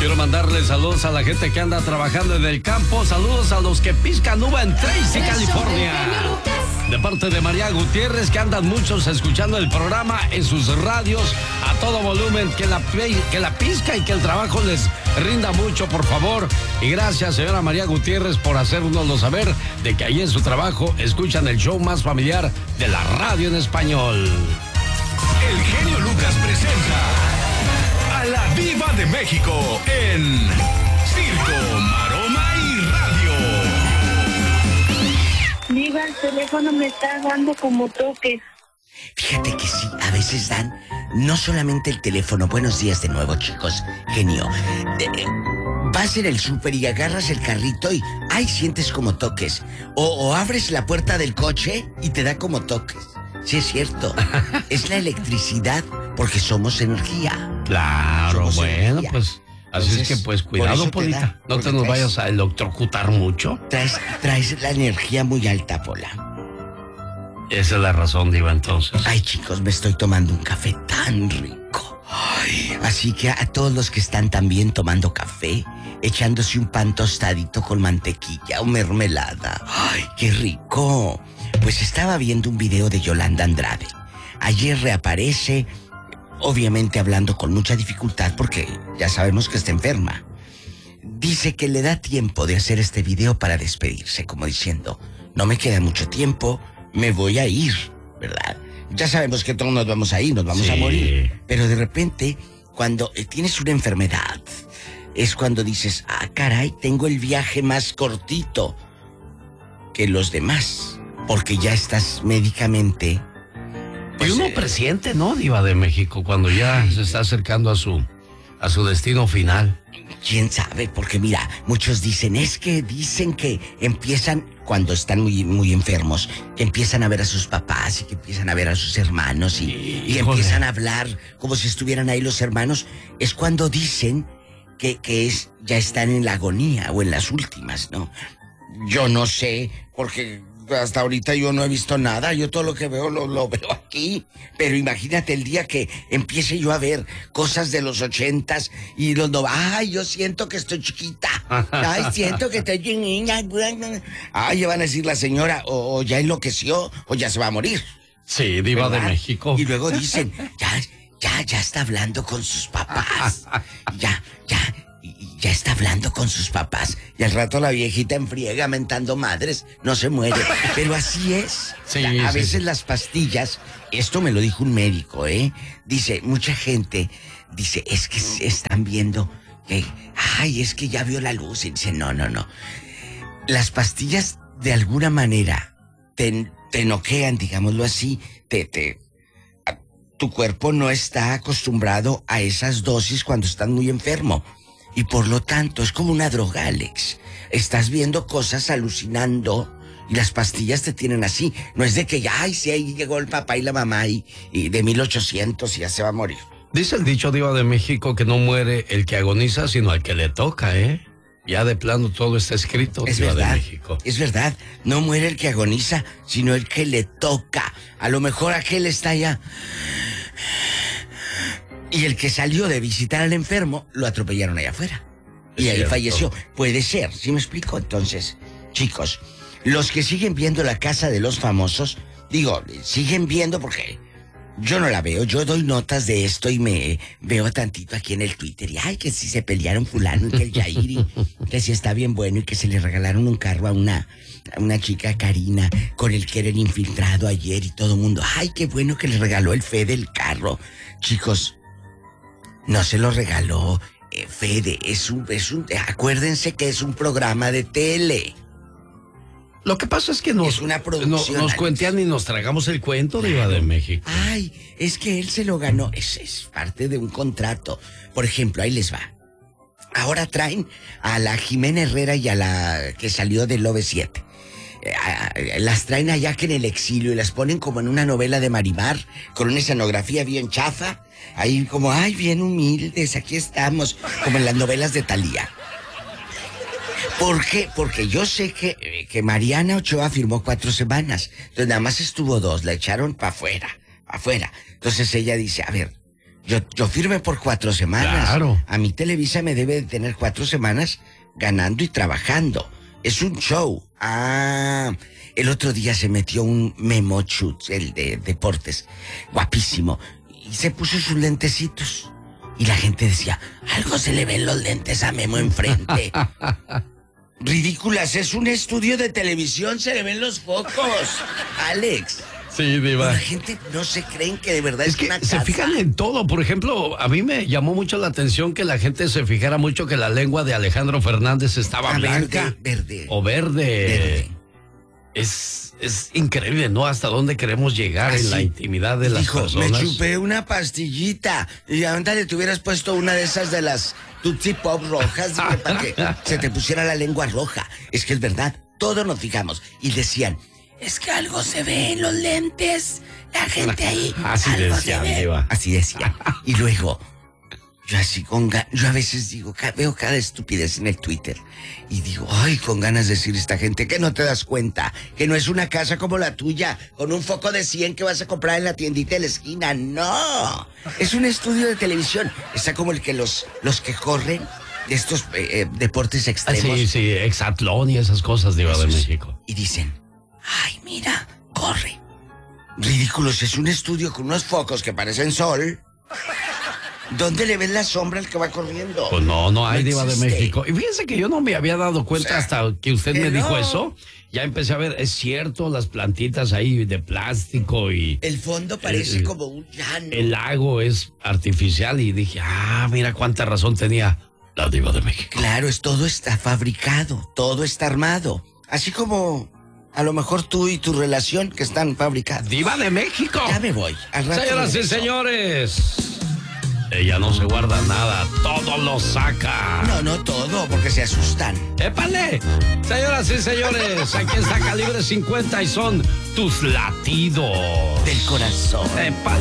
Quiero mandarle saludos a la gente que anda trabajando en el campo. Saludos a los que piscan uva en Tracy, California. De parte de María Gutiérrez, que andan muchos escuchando el programa en sus radios a todo volumen. Que la pizca y que el trabajo les rinda mucho, por favor. Y gracias, señora María Gutiérrez, por hacernoslo saber de que ahí en su trabajo escuchan el show más familiar de la radio en español. El genio Lucas presenta a la Diva de México en Circo, Maroma y Radio. Diva, el teléfono me está dando como toques. Fíjate que sí, a veces dan no solamente el teléfono. Buenos días de nuevo, chicos. Genio. Vas en el súper y agarras el carrito y ¡ay! Sientes como toques. O abres la puerta del coche y te da como toques. Sí, es cierto. Es la electricidad porque somos energía. Claro, Somos bueno, energía. pues así Entonces, es que pues cuidado, Polita. No te nos vayas a electrocutar mucho. Traes la energía muy alta, Pola. Esa es la razón, Diva, entonces. Ay, chicos, me estoy tomando un café tan rico. Ay, así que a todos los que están también tomando café, echándose un pan tostadito con mantequilla o mermelada. Ay, qué rico. Pues estaba viendo un video de Yolanda Andrade. Ayer reaparece, obviamente hablando con mucha dificultad porque ya sabemos que está enferma. Dice que le da tiempo de hacer este video para despedirse, como diciendo, no me queda mucho tiempo, me voy a ir, ¿verdad? Ya sabemos que todos nos vamos a ir, nos vamos a morir. Pero de repente, cuando tienes una enfermedad, es cuando dices, ah, caray, tengo el viaje más cortito que los demás. Porque ya estás médicamente... Pues, y uno presiente, ¿no, Diva de México? Cuando ya se está acercando a su destino final. ¿Quién sabe? Porque mira, muchos dicen que empiezan, cuando están muy enfermos, que empiezan a ver a sus papás y que empiezan a ver a sus hermanos y empiezan a hablar como si estuvieran ahí los hermanos. Es cuando dicen que ya están en la agonía o en las últimas, ¿no? Yo no sé, porque... hasta ahorita yo no he visto nada, yo todo lo que veo lo veo aquí, pero imagínate el día que empiece yo a ver cosas de los 80s y ay, yo siento que estoy chiquita, ay, siento que estoy niña, ay, ya van a decir la señora, o ya enloqueció, o ya se va a morir. Sí, Diva, ¿verdad? De México. Y luego dicen, ya está hablando con sus papás, ya está hablando con sus papás. Y al rato la viejita en friega mentando madres, no se muere. Pero así es. Sí, a veces las pastillas, esto me lo dijo un médico, dice, mucha gente dice, es que se están viendo que, ay, es que ya vio la luz. Y dice, no. Las pastillas de alguna manera te noquean, digámoslo así, tu cuerpo no está acostumbrado a esas dosis cuando estás muy enfermo. Y por lo tanto, es como una droga, Alex. Estás viendo cosas, alucinando, y las pastillas te tienen así. No es de que ya, ay, sí, ahí llegó el papá y la mamá y de 1800 y ya se va a morir. Dice el dicho, Diva de México, que no muere el que agoniza, sino el que le toca, ¿eh? Ya de plano todo está escrito, es Diva verdad, de México. Es verdad, no muere el que agoniza, sino el que le toca. A lo mejor aquel está ya... Y el que salió de visitar al enfermo, lo atropellaron allá afuera. Y ahí falleció. Puede ser, ¿sí me explico? Entonces, chicos, los que siguen viendo La Casa de los Famosos, digo, siguen viendo porque yo no la veo. Yo doy notas de esto y me veo tantito aquí en el Twitter. Y ay, que si se pelearon fulano y que el Yair y que si está bien bueno y que se le regalaron un carro a una chica, Karina, con el que era el infiltrado ayer y todo el mundo. Ay, qué bueno que le regaló el Fede el carro. Chicos, no se lo regaló Fede, acuérdense que es un programa de tele. Lo que pasa es que es una producción, nos cuentean y nos tragamos el cuento, claro. Diva de México. Ay, es que él se lo ganó, es parte de un contrato. Por ejemplo, ahí les va. Ahora traen a la Jimena Herrera y a la que salió del Love 7. Las traen allá que en el exilio y las ponen como en una novela de Marimar, con una escenografía bien chafa, ahí como, ay, bien humildes, aquí estamos, como en las novelas de Thalía. ¿Por qué? Porque yo sé que Mariana Ochoa firmó 4 semanas, entonces nada más estuvo 2, la echaron para afuera. Entonces ella dice, a ver, Yo firmé por 4 semanas. Claro. A mí Televisa me debe de tener 4 semanas ganando y trabajando. Es un show. El otro día se metió un Memo Schutz, el de deportes, guapísimo, y se puso sus lentecitos. Y la gente decía, algo se le ven los lentes a Memo enfrente. Ridículas, es un estudio de televisión, se le ven los focos. Alex. Sí, Diva. La gente no se creen que de verdad es que una se casa. fijan en todo. Por ejemplo, a mí me llamó mucho la atención que la gente se fijara mucho que la lengua de Alejandro Fernández estaba blanca. Verde. O verde. Es increíble, ¿no? Hasta dónde queremos llegar en la intimidad de las personas. Me chupé una pastillita. Y ándale, te hubieras puesto una de esas de las Tootsie Pop rojas para que se te pusiera la lengua roja. Es que es verdad, todos nos fijamos. Y decían, es que algo se ve en los lentes. La gente ahí. Así decían, Diva. Así decían. Y luego, yo así yo a veces digo, veo cada estupidez en el Twitter y digo, ay, con ganas de decir a esta gente que no te das cuenta, que no es una casa como la tuya, con un foco de 100 que vas a comprar en la tiendita de la esquina, no, es un estudio de televisión, está como el que los que corren de estos deportes extremos. Sí, hexatlón y esas cosas, Diva de México. Y dicen, ay, mira, corre. Ridículos, es un estudio con unos focos que parecen sol. ¿Dónde le ves la sombra al que va corriendo? Pues no hay, Diva de existe. México. Y fíjense que yo no me había dado cuenta hasta que usted me dijo eso. Ya empecé a ver, es cierto, las plantitas ahí de plástico y... El fondo parece como un llano. El lago es artificial y dije, mira cuánta razón tenía la Diva de México. Claro, todo está fabricado, todo está armado. Así como a lo mejor tú y tu relación que están fabricados. ¡Diva de México! Ya me voy. Al rato Señoras y regreso. señores, ella no se guarda nada, todo lo saca. No todo, porque se asustan. ¡Épale! Señoras y señores, aquí está Calibre 50 y son tus latidos Del corazón. ¡Épale!